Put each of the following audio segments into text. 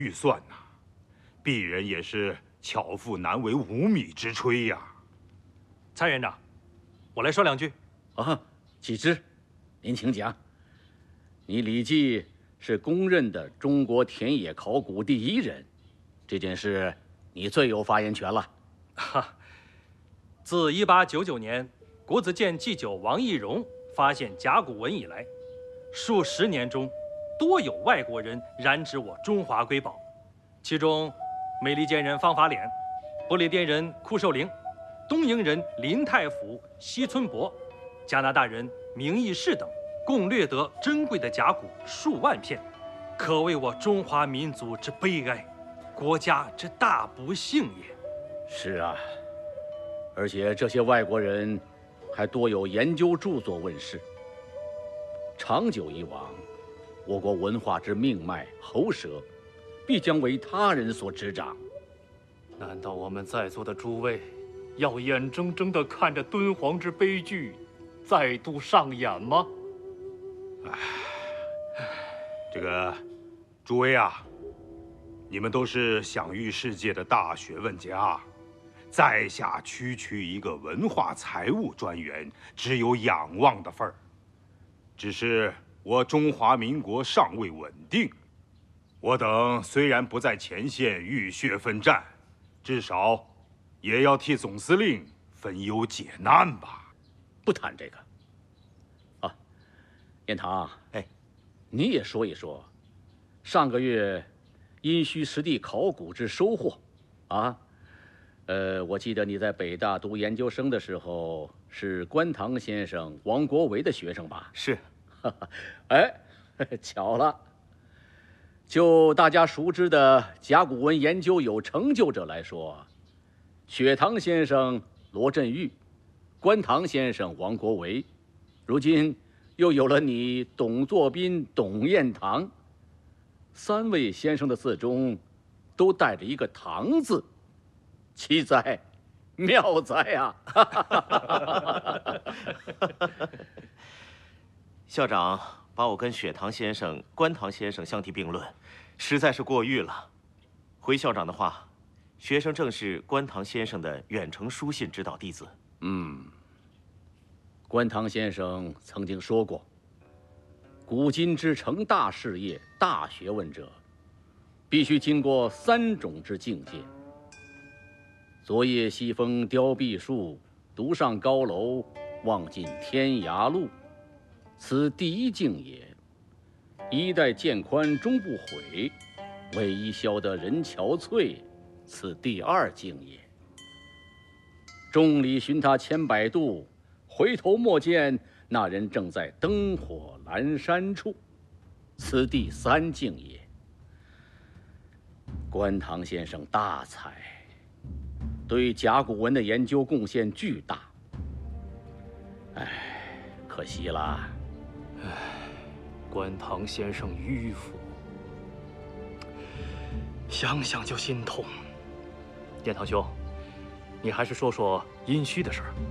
预算呐，鄙人也是巧妇难为无米之炊呀。 蔡园长，我来说两句。 啊，启之，您请讲。你李记是公认的中国田野考古第一人，这件事你最有发言权了。 哈，自1899年国子监祭酒王懿荣发现甲骨文以来，数十年中，多有外国人染指我中华瑰宝，其中美利坚人方法脸、不列颠人库寿龄、东瀛人林太甫、西村伯、加拿大人明义士等，共掠得珍贵的甲骨数万片，可谓我中华民族之悲哀，国家之大不幸也。 是啊，而且这些外国人还多有研究著作问世。长久以往，我国文化之命脉喉舌，必将为他人所执掌。 难道我们在座的诸位，要眼睁睁地看着敦煌之悲剧再度上演吗？ 这个，诸位啊，你们都是享誉世界的大学问家，在下区区一个文化财务专员，只有仰望的份儿。只是我中华民国尚未稳定，我等虽然不在前线浴血奋战，至少也要替总司令分忧解难吧。 不谈这个。啊，彦堂， 哎， 你也说一说，上个月殷墟实地考古之收获，啊？我记得你在北大读研究生的时候，是关唐先生、王国维的学生吧？ 是。 哎，巧了。就大家熟知的甲骨文研究有成就者来说，雪堂先生罗振玉，关唐先生王国维，如今又有了你董作宾、董彦堂，三位先生的字中都带着一个“堂”字，奇哉，妙哉啊！ 校长把我跟雪堂先生、关唐先生相提并论，实在是过誉了。回校长的话，学生正是关唐先生的远程书信指导弟子。 关唐先生曾经说过，古今之成大事业、大学问者，必须经过3种之境界：昨夜西风凋碧树，独上高楼，望尽天涯路。此第一境也。衣带渐宽终不悔，为伊消得人憔悴，此第2境也。众里寻他千百度，回头莫见那人正在灯火阑珊处，此第3境也。关唐先生大才，对甲骨文的研究贡献巨大。可惜了。 关唐先生迂腐，想想就心痛。彦堂兄，你还是说说殷墟的事儿。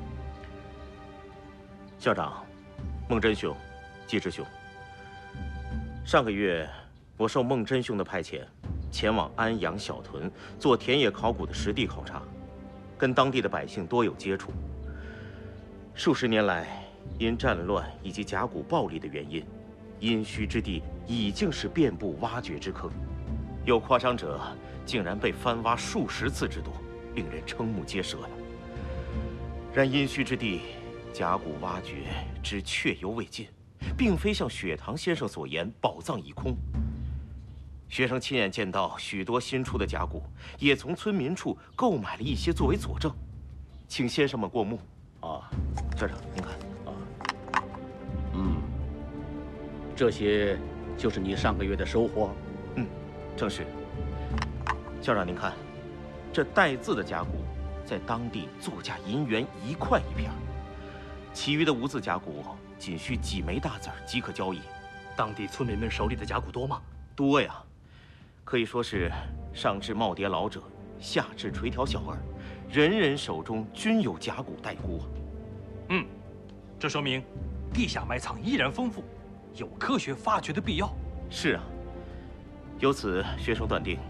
校长，孟真兄，季之兄，上个月我受孟真兄的派遣，前往安阳小屯做田野考古的实地考察，跟当地的百姓多有接触。数十年来，因战乱以及甲骨暴力的原因，殷墟之地已经是遍布挖掘之坑，有夸张者竟然被翻挖数十次之多，令人瞠目结舌呀。然殷墟之地，甲骨挖掘之确犹未尽，并非像雪堂先生所言宝藏已空。学生亲眼见到许多新出的甲骨，也从村民处购买了一些作为佐证，请先生们过目。校长您看。 这些就是你上个月的收获。 正是。校长您看，这带字的甲骨，在当地作价银元1块1片，其余的无字甲骨仅需几枚大字即可交易。 当地村民们手里的甲骨多吗？ 多呀，可以说是上至耄耋老者，下至垂髫小儿，人人手中均有甲骨待估。 这说明地下埋藏依然丰富，有科学发掘的必要。 是啊， 由此，学生断定